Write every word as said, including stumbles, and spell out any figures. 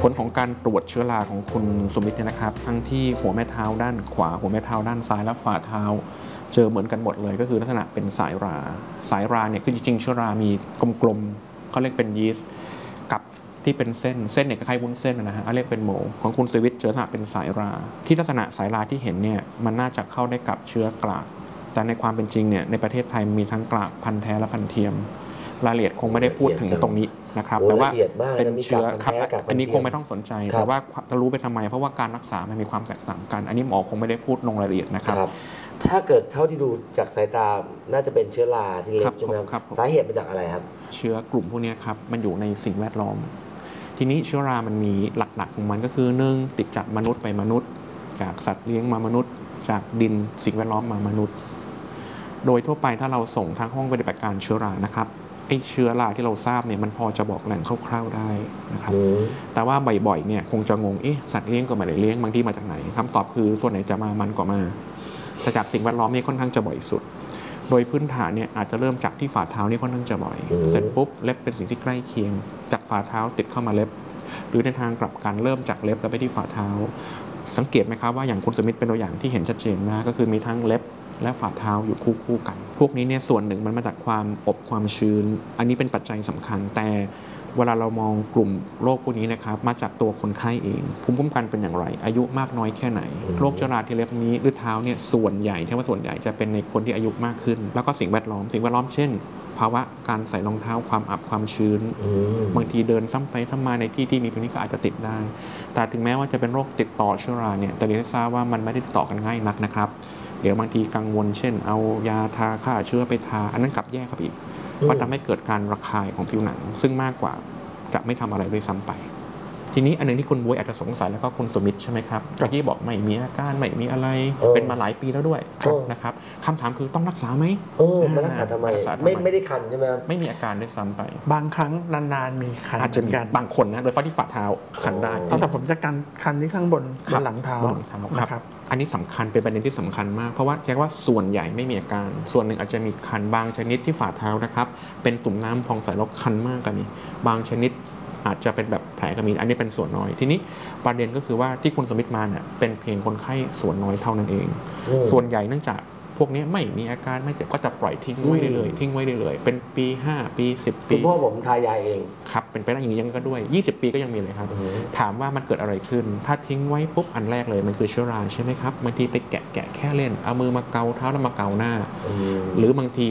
ผลของการตรวจเชื้อราของคุณสุมิตรเนี่ยนะครับทั้งที่หัวแม่เท้าด้านขวาหัวแม่เท้าด้านซ้ายและฝ่าเท้าเจอเหมือนกันหมดเลยก็คือลักษณะเป็นสายราสายราเนี่ยคือจริงๆเชื้อรามีกลมๆเขาเรียกเป็นยีสต์กับที่เป็นเส้นเส้นเนี่ยคล้ายๆวุ้นเส้นนะฮะเรียกเป็นโมของคุณสุมิตรเจอลักษณะเป็นสายราที่ลักษณะสายราที่เห็นเนี่ยมันน่าจะเข้าได้กับเชื้อกลากแต่ในความเป็นจริงเนี่ยในประเทศไทยมีทั้งกลากพันธุ์แท้และพันธุ์เทียมรายละเอียดคงไม่ได้พูดถึงตรงนี้นะครับแต่ว่าเป็นเชื้อครับอันนี้คงไม่ต้องสนใจแต่ว่าจะรู้ไปทำไมเพราะว่าการรักษามันมีความแตกต่างกันอันนี้หมอคงไม่ได้พูดลงรายละเอียดนะครับถ้าเกิดเท่าที่ดูจากสายตาน่าจะเป็นเชื้อราที่เล็บใช่ไหมครับสาเหตุมาจากอะไรครับเชื้อกลุ่มพวกนี้ครับมันอยู่ในสิ่งแวดล้อมทีนี้เชื้อรามันมีหลักๆของมันก็คือหนึ่งติดจากมนุษย์ไปมนุษย์จากสัตว์เลี้ยงมามนุษย์จากดินสิ่งแวดล้อมมามนุษย์โดยทั่วไปถ้าเราส่งทางห้องปฏิบัติการเชื้อรานะครับไอ้เชื้อราที่เราทราบเนี่ยมันพอจะบอกแหล่งคร่าวๆได้นะครับแต่ว่าบ่อยๆเนี่ยคงจะงงเอ๊ะสัตว์เลี้ยงก็ไม่ได้เลี้ยงบางที่มาจากไหนคำตอบคือส่วนไหนจะมามันก็มาแต่จากสิ่งแวดล้อมนี่ค่อนข้างจะบ่อยสุดโดยพื้นฐานเนี่ยอาจจะเริ่มจากที่ฝ่าเท้านี่ค่อนข้างจะบ่อยเสร็จปุ๊บเล็บเป็นสิ่งที่ใกล้เคียงจากฝ่าเท้าติดเข้ามาเล็บหรือในทางกลับกันเริ่มจากเล็บแล้วไปที่ฝ่าเท้าสังเกตไหมครับว่าอย่างคุณสมิธเป็นตัวอย่างที่เห็นชัดเจนมากก็คือมีทั้งเล็บและฝ่าเท้าอยู่คู่คู่กันพวกนี้เนี่ยส่วนหนึ่งมันมาจากความอบความชื้นอันนี้เป็นปัจจัยสำคัญแต่เวลาเรามองกลุ่มโรคพวกนี้นะครับมาจากตัวคนไข้เองภูมิคุ้มกันเป็นอย่างไรอายุมากน้อยแค่ไหนโรคเชื้อราที่เล็บนี้หรือเท้าเนี่ยส่วนใหญ่ใช่ว่าส่วนใหญ่จะเป็นในคนที่อายุมากขึ้นแล้วก็สิ่งแวดล้อมสิ่งแวดล้อมเช่นภาวะการใส่รองเท้าความอับความชื้นบางทีเดินซ้ำไปซ้ำมาในที่ที่มีพวกนี้ก็อาจจะติดได้แต่ถึงแม้ว่าจะเป็นโรคติดต่อเชื้อราเนี่ยแต่เรียนให้ทราบว่ามันไม่ได้ติดต่อกันง่ายนักนะครับเดี๋ยวบางทีกังวลเช่นเอายาทาฆ่าเชื้อไปทาอันนั้นกลับแย่ครับอีกก็ทำให้เกิดการระคายของผิวหนังซึ่งมากกว่าจะไม่ทำอะไรด้วยซ้ำไปทีนี้อันนึงที่คุณบ๊วยอาจจะสงสัยแล้วก็คุณสมิธใช่ไหมครับเมื่อกี้บอกไม่มีอาการไม่มีอะไรเป็นมาหลายปีแล้วด้วยนะครับคำถามคือต้องรักษาไหมเออมารักษาทำไมไม่ไม่ได้คันใช่ไหมไม่มีอาการด้วยซ้ำไปบางครั้งนานๆมีคันอาจจะมีบางคนนะโดยเฉพาะที่ฝ่าเท้าคันได้แต่ผมจะกันคันที่ข้างบนบนหลังเท้าครับอันนี้สำคัญเป็นประเด็นที่สำคัญมากเพราะว่าแค่ว่าส่วนใหญ่ไม่มีอาการส่วนหนึ่งอาจจะมีคันบางชนิดที่ฝ่าเท้านะครับเป็นตุ่มน้ำพองใสแล้วคันมากก็มีบางชนิดอาจจะเป็นแบบแผลก็มีอันนี้เป็นส่วนน้อยทีนี้ประเด็นก็คือว่าที่คุณสมิธมาเนี่ยเป็นเพียงคนไข้ส่วนน้อยเท่านั้นเองส่วนใหญ่เนื่องจากพวกนี้ไม่มีอาการไม่เจ็บก็จะปล่อยทิ้งไว้ได้เลยทิ้งไว้ได้เลยเป็นปีห้าปีสิบปีคุณพ่อผมทายาเองครับเป็นไปได้อย่างนี้ยังก็ด้วยยี่สิบปีก็ยังมีเลยครับถามว่ามันเกิดอะไรขึ้นถ้าทิ้งไว้ปุ๊บอันแรกเลยมันคือเชื้อราใช่ไหมครับบางทีไปแกะแกะแค่เล่นเอามือมาเกาเท้าแล้วมาเกาหน้าหรือบางที